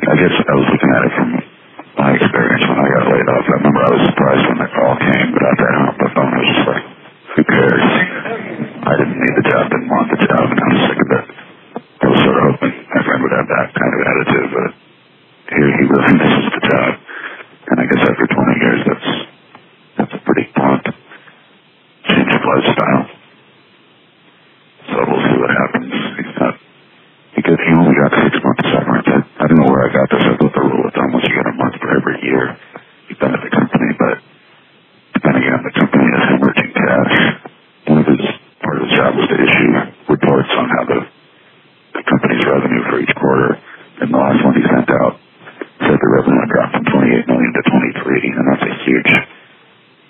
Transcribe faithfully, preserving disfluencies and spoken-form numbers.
I guess I was looking at it from my experience when I got laid off. I remember I was surprised when the call came, but after I hung up the phone, I was just like, who cares? I didn't need the job, didn't want the job, and I was sick of it. I was sort of hoping my friend would have that kind of attitude, but